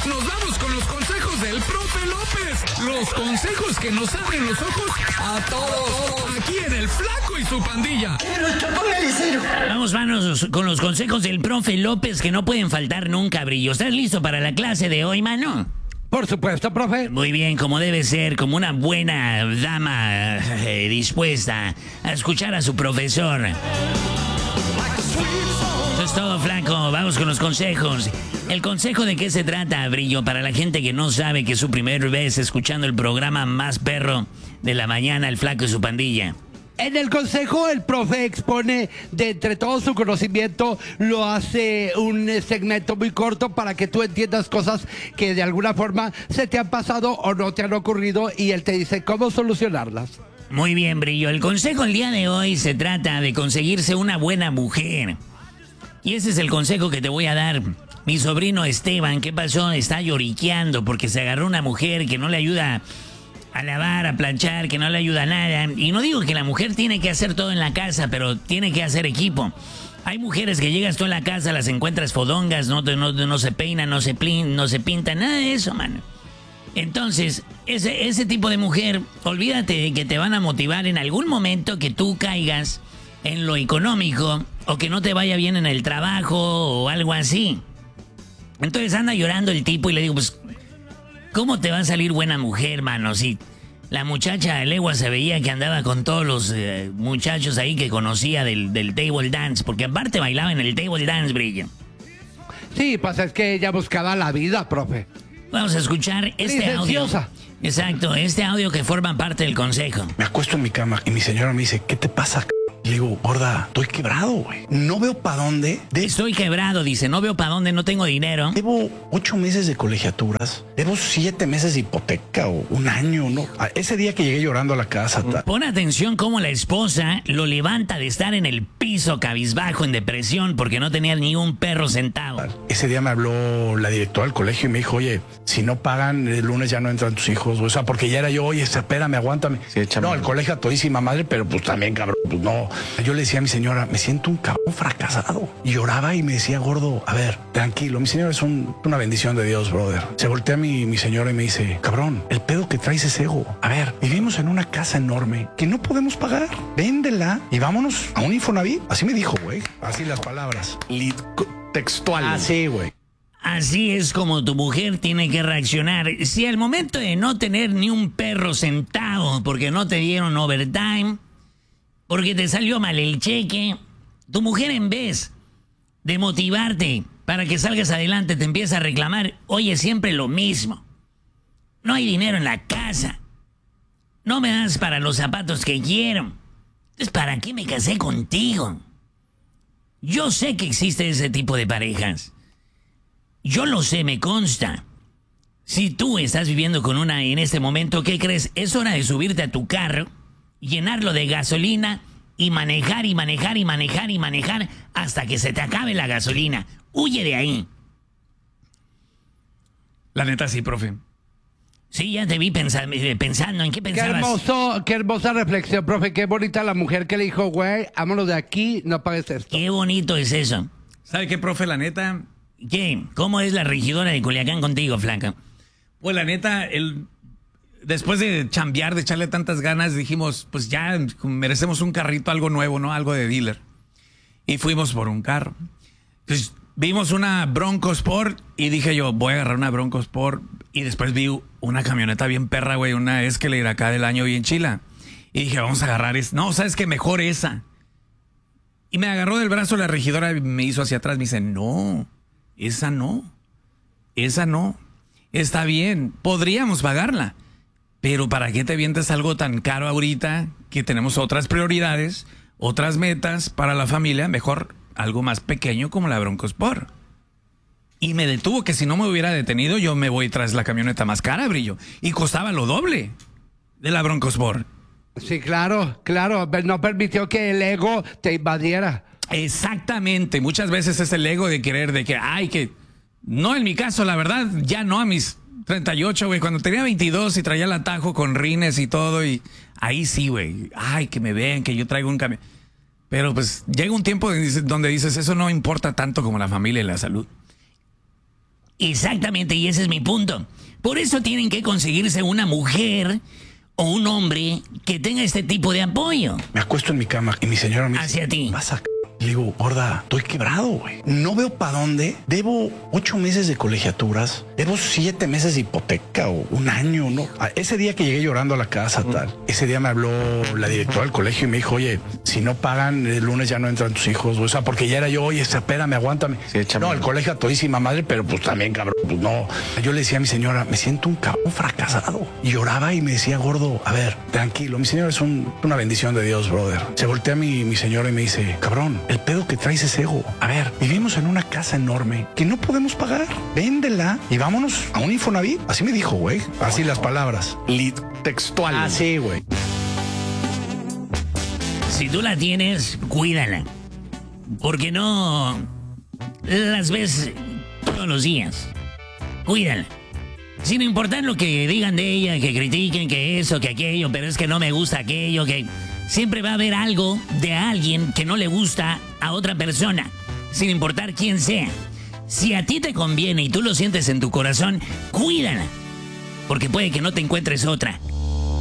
nos vamos con los consejos del profe López. Los consejos que nos abren los ojos a todos. Aquí en El Flaco y su pandilla. Vamos con los consejos del profe López que no pueden faltar nunca, Brillo. ¿Estás listo para la clase de hoy, mano? Por supuesto, profe. Muy bien, como debe ser, como una buena dama dispuesta a escuchar a su profesor. Eso es todo, Flaco. Vamos con los consejos. ¿El consejo de qué se trata, Brillo? Para la gente que no sabe que es su primer vez escuchando el programa más perro de la mañana, El Flaco y su pandilla. En el consejo, el profe expone de entre todo su conocimiento, lo hace un segmento muy corto para que tú entiendas cosas que de alguna forma se te han pasado o no te han ocurrido y él te dice cómo solucionarlas. Muy bien, Brillo. El consejo el día de hoy se trata de conseguirse una buena mujer. Y ese es el consejo que te voy a dar. Mi sobrino Esteban, ¿qué pasó? Está lloriqueando porque se agarró una mujer que no le ayuda a lavar, a planchar, que no le ayuda a nada. Y no digo que la mujer tiene que hacer todo en la casa, pero tiene que hacer equipo. Hay mujeres que llegas tú a la casa, las encuentras fodongas, no se peinan, no se pintan, nada de eso, mano. Entonces, ese tipo de mujer, olvídate de que te van a motivar en algún momento que tú caigas en lo económico o que no te vaya bien en el trabajo o algo así. Entonces anda llorando el tipo y le digo, pues, ¿cómo te va a salir buena mujer, mano? Si la muchacha de legua se veía que andaba con todos los muchachos ahí que conocía del table dance, porque aparte bailaba en el table dance, Brillo. Sí, pues es que ella buscaba la vida, profe. Vamos a escuchar este audio. Exacto, este audio que forma parte del consejo. Me acuesto en mi cama y mi señora me dice, ¿qué te pasa, c-? Y le digo, gorda, estoy quebrado, güey. No veo para dónde. Estoy quebrado, dice, no veo para dónde, no tengo dinero. Debo 8 meses de colegiaturas. Debo 7 meses de hipoteca o un año, ¿no? Ese día que llegué llorando a la casa. Pon atención cómo la esposa lo levanta de estar en el piso cabizbajo en depresión porque no tenía ni un perro sentado. Ese día me habló la directora del colegio y me dijo, oye, si no pagan, el lunes ya no entran tus hijos. O sea, porque ya era yo, oye, espérame, aguántame. Sí, no, el colegio a todísima madre, pero pues también, cabrón, pues no. Yo le decía a mi señora, me siento un cabrón fracasado. Y lloraba y me decía, gordo, a ver, tranquilo. Mi señora es una bendición de Dios, brother. Se voltea a mi señora y me dice, cabrón, el pedo que traes es ego. A ver, vivimos en una casa enorme que no podemos pagar. Véndela y vámonos a un Infonavit. Así me dijo, güey. Así las palabras. Textual. Así, güey. Así es como tu mujer tiene que reaccionar. Si al momento de no tener ni un perro sentado porque no te dieron overtime, porque te salió mal el cheque, tu mujer en vez de motivarte para que salgas adelante te empieza a reclamar, oye, siempre lo mismo. No hay dinero en la casa. No me das para los zapatos que quiero. Entonces, ¿para qué me casé contigo? Yo sé que existe ese tipo de parejas. Yo lo sé, me consta. Si tú estás viviendo con una en este momento, ¿qué crees? Es hora de subirte a tu carro, llenarlo de gasolina y manejar y manejar y manejar y manejar hasta que se te acabe la gasolina. Huye de ahí. La neta sí, profe. Sí, ya te vi pensando en qué pensabas. Qué hermosa reflexión, profe. Qué bonita la mujer que le dijo, güey, vámonos de aquí, no pagues esto. Qué bonito es eso. ¿Sabe qué, profe? La neta... ¿Qué? ¿Cómo es la regidora de Culiacán contigo, flaca? Pues la neta, después de chambear, de echarle tantas ganas, dijimos, pues ya merecemos un carrito, algo nuevo, ¿no? Algo de dealer. Y fuimos por un carro. Entonces, vimos una Bronco Sport y dije yo, voy a agarrar una Bronco Sport. Y después vi una camioneta bien perra, güey, una Escalade acá del año bien chila. Y dije, vamos a agarrar esa. No, ¿sabes qué? Mejor esa. Y me agarró del brazo la regidora y me hizo hacia atrás. Me dice, no. Esa no, está bien, podríamos pagarla, pero ¿para qué te vientes algo tan caro ahorita que tenemos otras prioridades, otras metas para la familia? Mejor algo más pequeño como la Bronco Sport. Y me detuvo que si no me hubiera detenido yo me voy tras la camioneta más cara, Brillo, y costaba lo doble de la Bronco Sport. Sí, claro, no permitió que el ego te invadiera. Exactamente, muchas veces es el ego de querer, no en mi caso, la verdad, ya no a mis 38, güey, cuando tenía 22 y traía el atajo con rines y todo, y ahí sí, güey, ay, que me vean, que yo traigo un camión. Pero pues llega un tiempo donde dices, eso no importa tanto como la familia y la salud. Exactamente, y ese es mi punto. Por eso tienen que conseguirse una mujer o un hombre que tenga este tipo de apoyo. Me acuesto en mi cama y mi señora me dice, hacia ti. Vas a le digo, gorda, estoy quebrado, güey. No veo para dónde. Debo 8 meses de colegiaturas. Debo 7 meses de hipoteca o un año, ¿no? Ese día que llegué llorando a la casa, tal. Ese día me habló la directora del colegio y me dijo, oye, si no pagan, el lunes ya no entran tus hijos. O sea, porque ya era yo, oye, espérame, aguántame. Sí, no, el colegio a todísima madre, pero pues también, cabrón, pues no. Yo le decía a mi señora, me siento un cabrón fracasado. Y lloraba y me decía, gordo, a ver, tranquilo. Mi señora es una bendición de Dios, brother. Se voltea a mi señora y me dice, cabrón, el pedo que traes es ego. A ver, vivimos en una casa enorme que no podemos pagar. Véndela y vámonos a un Infonavit. Así me dijo, güey. Así las palabras. Textual. Así, güey. Si tú la tienes, cuídala. Porque no las ves todos los días. Cuídala. Sin importar lo que digan de ella, que critiquen, que eso, que aquello, pero es que no me gusta aquello, que... Siempre va a haber algo de alguien que no le gusta a otra persona, sin importar quién sea. Si a ti te conviene y tú lo sientes en tu corazón, cuídala, porque puede que no te encuentres otra.